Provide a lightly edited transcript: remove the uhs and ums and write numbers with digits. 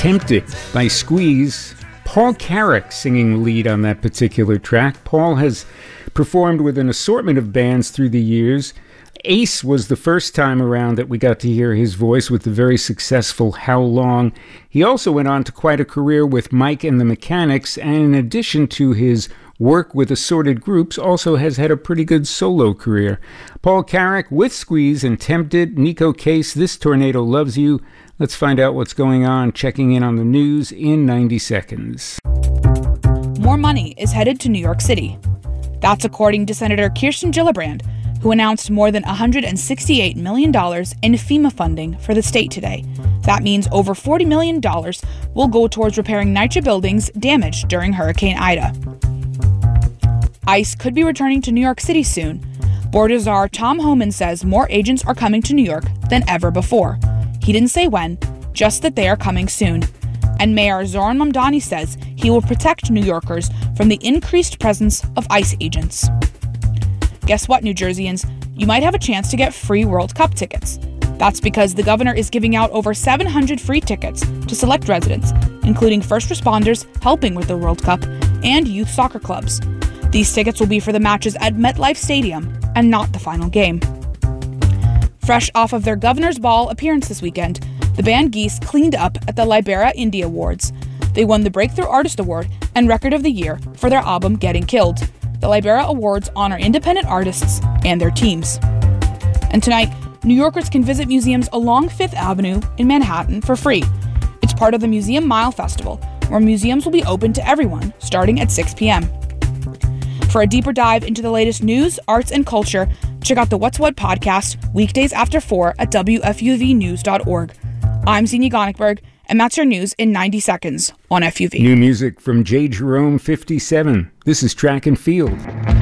Tempted by Squeeze. Paul Carrack singing lead on that particular track. Paul has performed with an assortment of bands through the years. Ace was the first time around that we got to hear his voice with the very successful How Long. He also went on to quite a career with Mike and the Mechanics, and in addition to his work with assorted groups, also has had a pretty good solo career. Paul Carrack with Squeeze and Tempted. Nico Case, This Tornado Loves You. Let's find out what's going on, checking in on the news in 90 seconds. More money is headed to New York City. That's according to Senator Kirsten Gillibrand, who announced more than $168 million in FEMA funding for the state today. That means over $40 million will go towards repairing NYCHA buildings damaged during Hurricane Ida. ICE could be returning to New York City soon. Border czar Tom Homan says more agents are coming to New York than ever before. He didn't say when, just that they are coming soon. And Mayor Zoran Mamdani says he will protect New Yorkers from the increased presence of ICE agents. Guess what, New Jerseyans? You might have a chance to get free World Cup tickets. That's because the governor is giving out over 700 free tickets to select residents, including first responders helping with the World Cup and youth soccer clubs. These tickets will be for the matches at MetLife Stadium and not the final game. Fresh off of their Governor's Ball appearance this weekend, the band Geese cleaned up at the Libera Indie Awards. They won the Breakthrough Artist Award and Record of the Year for their album Getting Killed. The Libera Awards honor independent artists and their teams. And tonight, New Yorkers can visit museums along Fifth Avenue in Manhattan for free. It's part of the Museum Mile Festival, where museums will be open to everyone starting at 6 p.m. For a deeper dive into the latest news, arts, and culture, check out the What's What podcast weekdays after 4 at WFUVnews.org. I'm Zenia Gonickberg, and that's your news in 90 seconds on FUV. New music from J. Jerome 57. This is Track and Field.